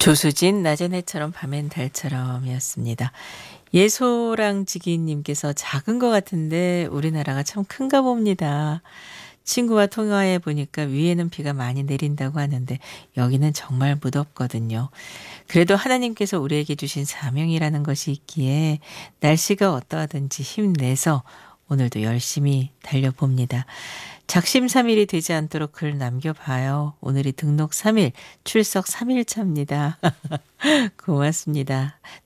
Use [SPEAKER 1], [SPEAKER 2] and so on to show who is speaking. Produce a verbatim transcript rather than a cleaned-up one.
[SPEAKER 1] 조수진 낮엔 해처럼 밤엔 달처럼이었습니다. 예소랑지기님께서 작은 것 같은데 우리나라가 참 큰가 봅니다. 친구와 통화해 보니까 위에는 비가 많이 내린다고 하는데 여기는 정말 무덥거든요. 그래도 하나님께서 우리에게 주신 사명이라는 것이 있기에 날씨가 어떠하든지 힘내서 오늘도 열심히 달려봅니다. 작심삼일이 되지 않도록 글 남겨봐요. 오늘이 등록 삼 일, 출석 삼 일차입니다. 고맙습니다.